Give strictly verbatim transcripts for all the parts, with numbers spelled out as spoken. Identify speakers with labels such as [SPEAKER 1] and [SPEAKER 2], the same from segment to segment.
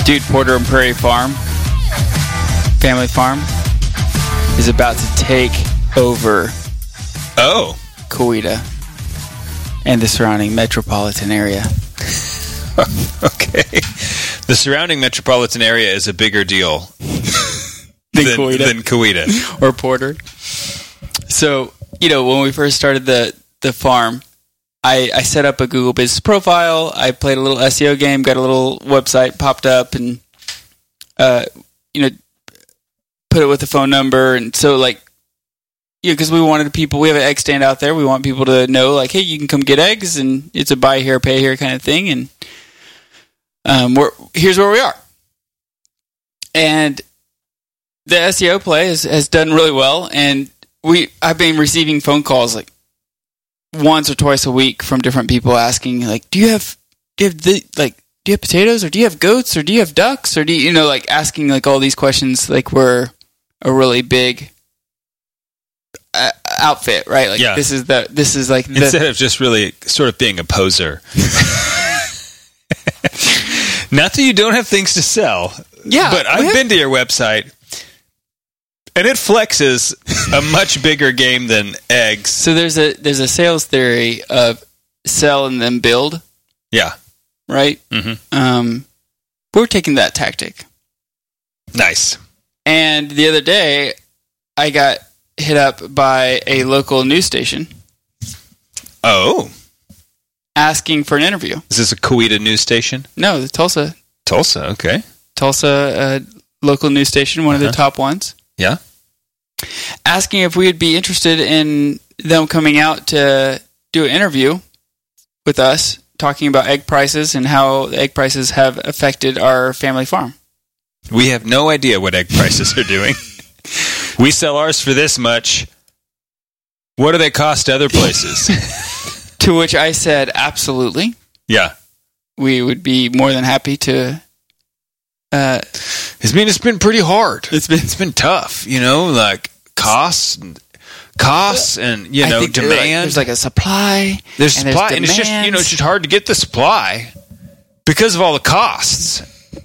[SPEAKER 1] Dude, Porter and Prairie Farm, family farm, is about to take over
[SPEAKER 2] Oh.
[SPEAKER 1] Coweta and the surrounding metropolitan area.
[SPEAKER 2] Okay. The surrounding metropolitan area is a bigger deal
[SPEAKER 1] than,
[SPEAKER 2] than,
[SPEAKER 1] Coweta.
[SPEAKER 2] than Coweta.
[SPEAKER 1] Or Porter. So, you know, when we first started the, the farm, I, I set up a Google Business profile. I played a little S E O game, got a little website popped up, and, uh, you know, put it with a phone number. And so, like, yeah, because we wanted people, we have an egg stand out there. We want people to know, like, hey, you can come get eggs, and it's a buy here, pay here kind of thing. And um, we're, here's where we are. And the S E O play has, has done really well. And we, I've been receiving phone calls like once or twice a week from different people asking, like, do you have, do you have the, like, do you have potatoes, or do you have goats, or do you have ducks, or do you, you know, like asking like all these questions, like we're a really big Uh, outfit, right? Like
[SPEAKER 2] yeah.
[SPEAKER 1] this is the this is like the,
[SPEAKER 2] instead of just really sort of being a poser. Not that you don't have things to sell.
[SPEAKER 1] Yeah,
[SPEAKER 2] but I've
[SPEAKER 1] have,
[SPEAKER 2] been to your website, and it flexes a much bigger game than eggs.
[SPEAKER 1] So there's a there's a sales theory of sell and then build.
[SPEAKER 2] Yeah.
[SPEAKER 1] Right.
[SPEAKER 2] Mm-hmm.
[SPEAKER 1] Um, we're taking that tactic.
[SPEAKER 2] Nice.
[SPEAKER 1] And the other day, I got hit up by a local news station.
[SPEAKER 2] Oh.
[SPEAKER 1] Asking for an interview.
[SPEAKER 2] Is this a Coweta news station?
[SPEAKER 1] No, the Tulsa.
[SPEAKER 2] Tulsa, okay.
[SPEAKER 1] Tulsa uh, local news station, one uh-huh. of the top ones.
[SPEAKER 2] Yeah.
[SPEAKER 1] Asking if we would be interested in them coming out to do an interview with us, talking about egg prices and how the egg prices have affected our family farm.
[SPEAKER 2] We have no idea what egg prices are doing. We sell ours for this much. What do they cost other places?
[SPEAKER 1] To which I said, absolutely.
[SPEAKER 2] Yeah.
[SPEAKER 1] We would be more than happy to. Uh,
[SPEAKER 2] I mean, it's been pretty hard.
[SPEAKER 1] It's been
[SPEAKER 2] it's been tough, you know, like costs and costs and, you know, demand.
[SPEAKER 1] Like, there's like a supply.
[SPEAKER 2] There's
[SPEAKER 1] and
[SPEAKER 2] supply,
[SPEAKER 1] there's
[SPEAKER 2] and it's just, you know, it's just hard to get the supply because of all the costs.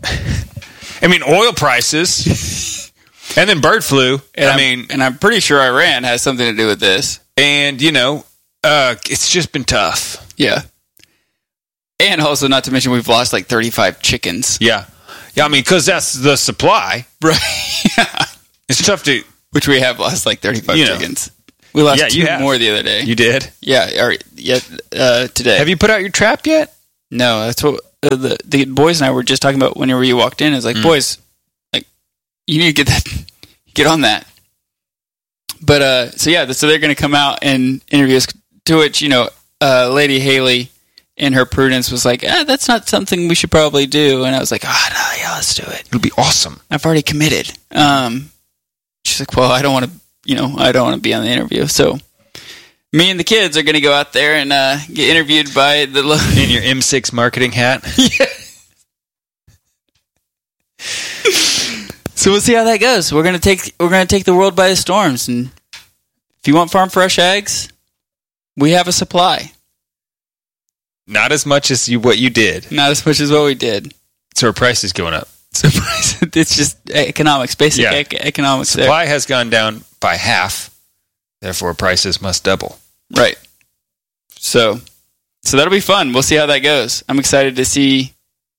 [SPEAKER 2] I mean, oil prices. And then bird flu.
[SPEAKER 1] And
[SPEAKER 2] I
[SPEAKER 1] I'm,
[SPEAKER 2] mean,
[SPEAKER 1] and I'm pretty sure Iran has something to do with this.
[SPEAKER 2] And you know, uh, it's just been tough.
[SPEAKER 1] Yeah. And also, not to mention, we've lost like thirty-five chickens.
[SPEAKER 2] Yeah, yeah. I mean, because that's the supply,
[SPEAKER 1] right? Yeah.
[SPEAKER 2] It's tough to.
[SPEAKER 1] Which we have lost like thirty-five
[SPEAKER 2] you know.
[SPEAKER 1] chickens. We lost
[SPEAKER 2] yeah,
[SPEAKER 1] two
[SPEAKER 2] you have.
[SPEAKER 1] more the other day.
[SPEAKER 2] You did?
[SPEAKER 1] Yeah. Or yeah. Uh, today.
[SPEAKER 2] Have you put out your trap yet?
[SPEAKER 1] No. That's what uh, the the boys and I were just talking about whenever you walked in. It's like, mm. boys. You need to get that, get on that. But, uh, so yeah, so they're going to come out and interview us, to which, you know, uh, Lady Haley in her prudence was like, eh, that's not something we should probably do. And I was like, oh, no, yeah, let's do it.
[SPEAKER 2] It'll be awesome.
[SPEAKER 1] I've already committed. Um, she's like, well, I don't want to, you know, I don't want to be on the interview. So me and the kids are going to go out there and, uh, get interviewed by the... Lo-
[SPEAKER 2] in your M six marketing hat?
[SPEAKER 1] Yeah. So we'll see how that goes. We're gonna take we're gonna take the world by the storms, and if you want farm fresh eggs, we have a supply.
[SPEAKER 2] Not as much as you what you did.
[SPEAKER 1] Not as much as what we did.
[SPEAKER 2] So our price is going up.
[SPEAKER 1] So price, it's just economics, basic yeah. ec- economics.
[SPEAKER 2] Supply
[SPEAKER 1] there.
[SPEAKER 2] has gone down by half, therefore prices must double.
[SPEAKER 1] Right. So, so that'll be fun. We'll see how that goes. I'm excited to see.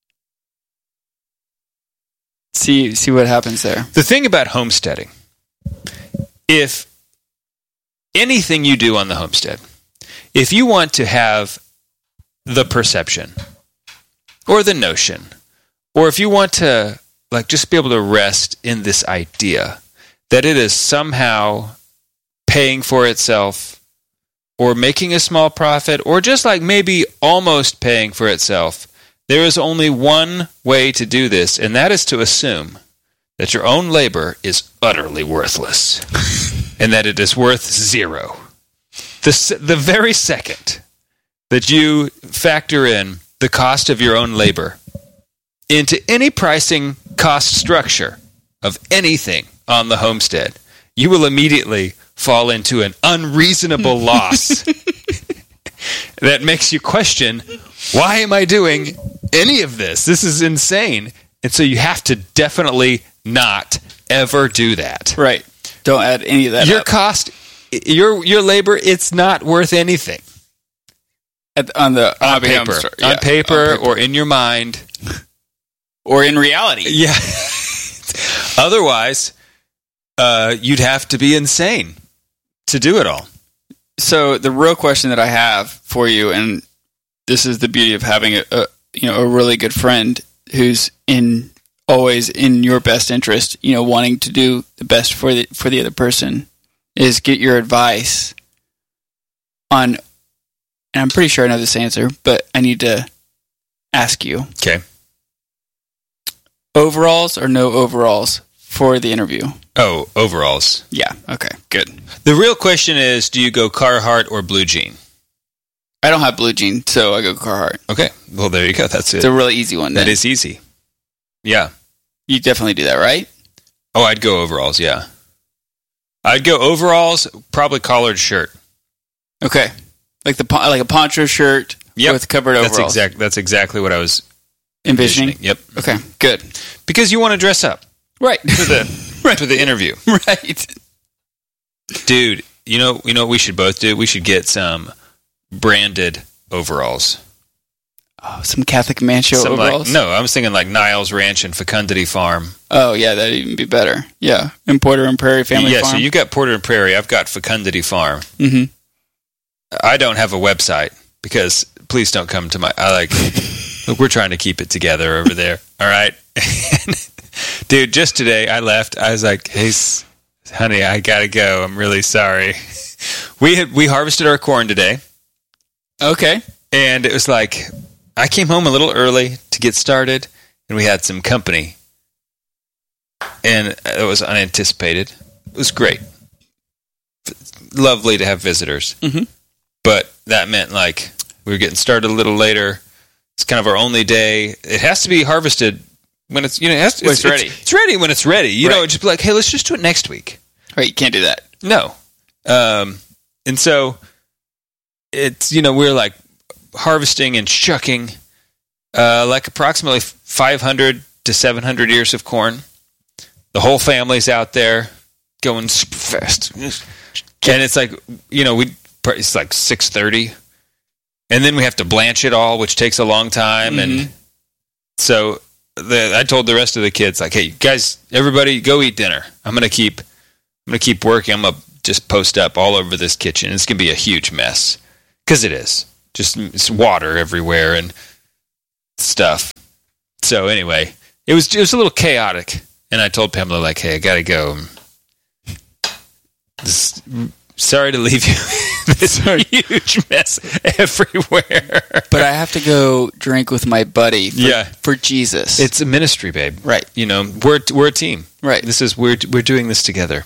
[SPEAKER 1] See see what happens there.
[SPEAKER 2] The thing about homesteading, if anything you do on the homestead, if you want to have the perception or the notion, or if you want to like just be able to rest in this idea that it is somehow paying for itself or making a small profit or just like maybe almost paying for itself, there is only one way to do this, and that is to assume that your own labor is utterly worthless and that it is worth zero. The, the very second that you factor in the cost of your own labor into any pricing cost structure of anything on the homestead, you will immediately fall into an unreasonable loss that makes you question, why am I doing any of this? This is insane. And so you have to definitely not ever do that.
[SPEAKER 1] Right. Don't add any of that
[SPEAKER 2] Your
[SPEAKER 1] up.
[SPEAKER 2] cost, your your labor, it's not worth anything.
[SPEAKER 1] At, on the
[SPEAKER 2] On
[SPEAKER 1] hobby home
[SPEAKER 2] paper.
[SPEAKER 1] store.
[SPEAKER 2] on
[SPEAKER 1] Yeah,
[SPEAKER 2] paper.
[SPEAKER 1] on paper.
[SPEAKER 2] Or in your mind.
[SPEAKER 1] Or in reality.
[SPEAKER 2] Yeah. Otherwise, uh, you'd have to be insane to do it all.
[SPEAKER 1] So the real question that I have for you, and this is the beauty of having a, a you know a really good friend who's in always in your best interest, you know, wanting to do the best for the for the other person, is get your advice on. And I'm pretty sure I know this answer, but I need to ask you:
[SPEAKER 2] Okay.
[SPEAKER 1] overalls or no overalls for the interview?
[SPEAKER 2] Oh, overalls.
[SPEAKER 1] Yeah. Okay. Good.
[SPEAKER 2] The real question is, do you go Carhartt or Blue Jean?
[SPEAKER 1] I don't have blue jean, so I go Carhartt.
[SPEAKER 2] Okay. Well, there you go. That's it.
[SPEAKER 1] It's a really easy one.
[SPEAKER 2] That
[SPEAKER 1] then.
[SPEAKER 2] is easy. Yeah.
[SPEAKER 1] You definitely do that, right?
[SPEAKER 2] Oh, I'd go overalls, yeah. I'd go overalls, probably collared shirt.
[SPEAKER 1] Okay. Like the pon- like a poncho shirt
[SPEAKER 2] Yep.
[SPEAKER 1] with covered
[SPEAKER 2] That's
[SPEAKER 1] overalls.
[SPEAKER 2] exact. That's exactly what I was
[SPEAKER 1] Envisioning.
[SPEAKER 2] envisioning. Yep.
[SPEAKER 1] Okay. Good.
[SPEAKER 2] Because you want to dress up
[SPEAKER 1] Right.
[SPEAKER 2] for the
[SPEAKER 1] Right.
[SPEAKER 2] for the interview,
[SPEAKER 1] Right.
[SPEAKER 2] dude. You know, you know what we should both do. We should get some branded overalls.
[SPEAKER 1] Oh, some Catholic man show
[SPEAKER 2] Some, like-
[SPEAKER 1] overalls.
[SPEAKER 2] no, I was thinking like Niles Ranch and Fecundity Farm.
[SPEAKER 1] Oh yeah, that'd even be better. Yeah, in Porter and Prairie Family
[SPEAKER 2] yeah,
[SPEAKER 1] Farm.
[SPEAKER 2] so you got Porter and Prairie. I've got Fecundity Farm.
[SPEAKER 1] Mm-hmm.
[SPEAKER 2] I don't have a website because please don't come to my. I like. Look, we're trying to keep it together over there. All right, dude. Just today, I left. I was like, "Hey, s- honey, I gotta go. I'm really sorry." We had we harvested our corn today,
[SPEAKER 1] Okay.
[SPEAKER 2] and it was like I came home a little early to get started, and we had some company, and it was unanticipated. It was great, lovely to have visitors.
[SPEAKER 1] Mhm.
[SPEAKER 2] But that meant like we were getting started a little later. It's kind of our only day. It has to be harvested when it's you know it has to,
[SPEAKER 1] When it's ready.
[SPEAKER 2] It's, it's ready when it's ready. You know,
[SPEAKER 1] Right.
[SPEAKER 2] just be like, hey, let's just do it next week.
[SPEAKER 1] Right. You can't do that.
[SPEAKER 2] No, um, and so it's you know we're like harvesting and shucking uh, like approximately five hundred to seven hundred ears of corn. The whole family's out there going super fast, and it's like you know we. It's like six thirty, and then we have to blanch it all, which takes a long time.
[SPEAKER 1] Mhm.
[SPEAKER 2] And so the, I told the rest of the kids, like, "Hey, guys, everybody, go eat dinner. I'm gonna keep, I'm gonna keep working. I'm gonna just post up all over this kitchen. It's gonna be a huge mess because it is. Just it's water everywhere and stuff. So anyway, it was it was a little chaotic, and I told Pamela, like, "Hey, I gotta go. This, sorry to leave you." This huge mess everywhere.
[SPEAKER 1] But I have to go drink with my buddy. For,
[SPEAKER 2] Yeah.
[SPEAKER 1] For Jesus.
[SPEAKER 2] It's a ministry, babe.
[SPEAKER 1] Right.
[SPEAKER 2] You know, we're we're a team.
[SPEAKER 1] Right.
[SPEAKER 2] This is we're we're doing this together.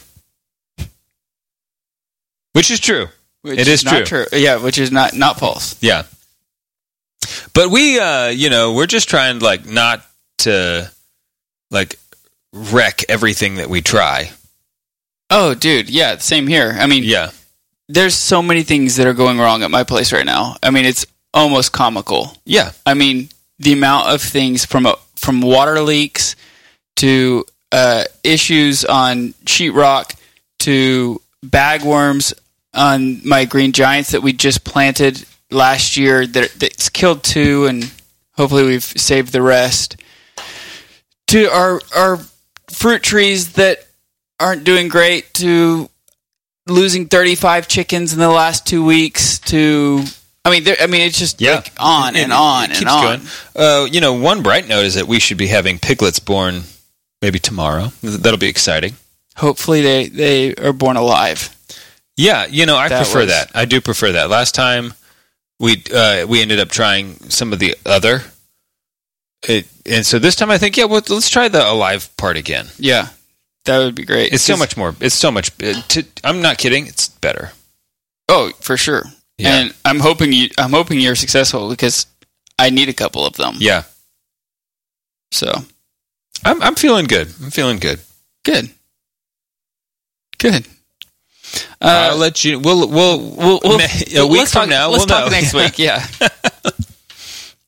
[SPEAKER 2] Which is true.
[SPEAKER 1] Which
[SPEAKER 2] it is
[SPEAKER 1] not
[SPEAKER 2] true.
[SPEAKER 1] Yeah, which is not not false.
[SPEAKER 2] Yeah. But we uh, you know, we're just trying like not to like wreck everything that we try.
[SPEAKER 1] Oh, dude. Yeah. Same here. I mean,
[SPEAKER 2] Yeah.
[SPEAKER 1] there's so many things that are going wrong at my place right now. I mean, it's almost comical.
[SPEAKER 2] Yeah.
[SPEAKER 1] I mean, the amount of things from a, from water leaks to uh, issues on sheetrock to bagworms on my green giants that we just planted last year that that's killed two, and hopefully we've saved the rest. To our our fruit trees that aren't doing great. To losing thirty-five chickens in the last two weeks. To I mean, there, I mean, it's just
[SPEAKER 2] Yeah.
[SPEAKER 1] like on
[SPEAKER 2] It-
[SPEAKER 1] and on
[SPEAKER 2] it
[SPEAKER 1] and
[SPEAKER 2] keeps
[SPEAKER 1] on.
[SPEAKER 2] going. Uh, you know, one bright note is that we should be having piglets born maybe tomorrow. That'll be exciting.
[SPEAKER 1] Hopefully, they, they are born alive.
[SPEAKER 2] Yeah, you know, I
[SPEAKER 1] That
[SPEAKER 2] prefer
[SPEAKER 1] was-
[SPEAKER 2] that. I do prefer that. Last time we uh, we ended up trying some of the other, it, and so this time I think, yeah, well, let's try the alive part again.
[SPEAKER 1] Yeah, that would be great.
[SPEAKER 2] It's so
[SPEAKER 1] 'Cause-
[SPEAKER 2] much more. It's so much. Uh, to, I'm not kidding. It's better.
[SPEAKER 1] Oh, for sure.
[SPEAKER 2] Yeah.
[SPEAKER 1] And I'm hoping you. I'm hoping you're successful because I need a couple of them.
[SPEAKER 2] Yeah,
[SPEAKER 1] So
[SPEAKER 2] I'm I'm feeling good. I'm feeling good.
[SPEAKER 1] good. Good. Uh,
[SPEAKER 2] I'll let you. We'll we'll
[SPEAKER 1] we'll, we'll,
[SPEAKER 2] a week
[SPEAKER 1] let's
[SPEAKER 2] from
[SPEAKER 1] talk,
[SPEAKER 2] now.
[SPEAKER 1] Let's
[SPEAKER 2] we'll
[SPEAKER 1] talk
[SPEAKER 2] know.
[SPEAKER 1] next week. Yeah.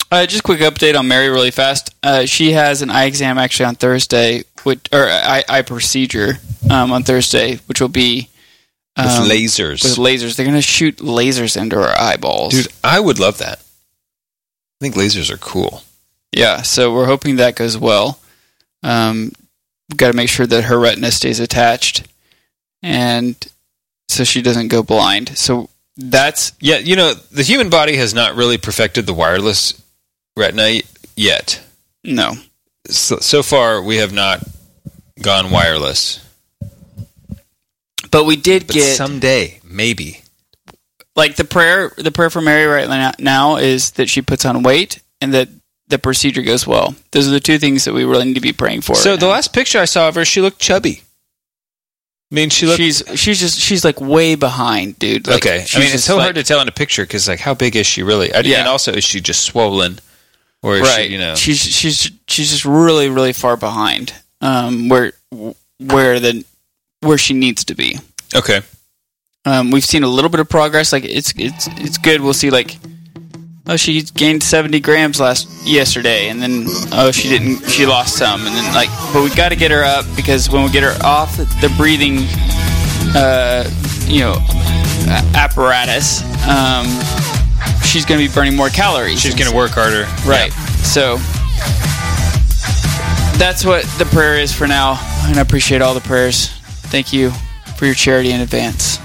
[SPEAKER 1] Uh, just a quick update on Mary really fast. Uh, she has an eye exam actually on Thursday, which, or eye, eye procedure um, on Thursday, which will be... Um,
[SPEAKER 2] with lasers.
[SPEAKER 1] With lasers. They're going to shoot lasers into her eyeballs.
[SPEAKER 2] Dude, I would love that. I think lasers are cool.
[SPEAKER 1] Yeah, so we're hoping that goes well. Um, we've got to make sure that her retina stays attached, and so she doesn't go blind. So that's...
[SPEAKER 2] Yeah, you know, the human body has not really perfected the wireless retina yet.
[SPEAKER 1] No.
[SPEAKER 2] So, so far, we have not gone wireless.
[SPEAKER 1] But we did
[SPEAKER 2] but
[SPEAKER 1] get...
[SPEAKER 2] someday, maybe.
[SPEAKER 1] Like, the prayer the prayer for Mary right now is that she puts on weight and that the procedure goes well. Those are the two things that we really need to be praying for.
[SPEAKER 2] So
[SPEAKER 1] right
[SPEAKER 2] the
[SPEAKER 1] now.
[SPEAKER 2] last picture I saw of her, she looked chubby. I mean, she looked...
[SPEAKER 1] She's, she's just, she's like way behind, dude. Like,
[SPEAKER 2] okay. I mean, it's so
[SPEAKER 1] like,
[SPEAKER 2] hard to tell in a picture because, like, how big is she really? I,
[SPEAKER 1] yeah.
[SPEAKER 2] And also, is she just swollen? Or is
[SPEAKER 1] right.
[SPEAKER 2] she, you know...
[SPEAKER 1] She's, she's, she's just really, really far behind um, where, where, the, where she needs to be.
[SPEAKER 2] Okay.
[SPEAKER 1] Um, we've seen a little bit of progress. Like, it's, it's, it's good. We'll see, like... Oh, she gained seventy grams last yesterday, and then oh, she didn't. She lost some, and then like, but we got to get her up because when we get her off the breathing, uh, you know, apparatus, um, she's going to be burning more calories.
[SPEAKER 2] She's going to work harder,
[SPEAKER 1] right?
[SPEAKER 2] Yeah.
[SPEAKER 1] So that's what the prayer is for now, and I appreciate all the prayers. Thank you for your charity in advance.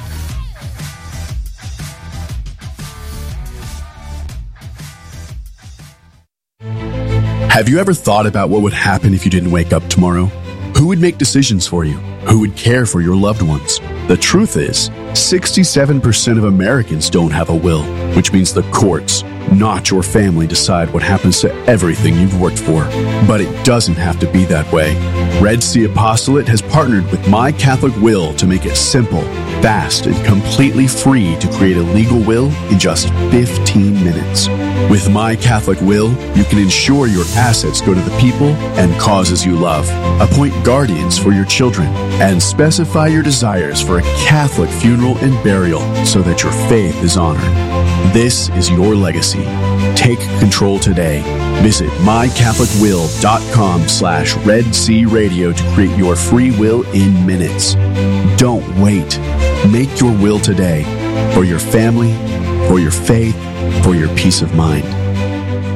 [SPEAKER 3] Have you ever thought about what would happen if you didn't wake up tomorrow? Who would make decisions for you? Who would care for your loved ones? The truth is, sixty-seven percent of Americans don't have a will, which means the courts, not your family, decide what happens to everything you've worked for. But it doesn't have to be that way. Red Sea Apostolate has partnered with My Catholic Will to make it simple, fast, and completely free to create a legal will in just fifteen minutes. With My Catholic Will, you can ensure your assets go to the people and causes you love, appoint guardians for your children, and specify your desires for a Catholic funeral and burial so that your faith is honored. This is your legacy. Take control today. Visit mycatholicwill.com slash Red Sea Radio to create your free will in minutes. Don't wait. Make your will today for your family, for your faith, for your peace of mind.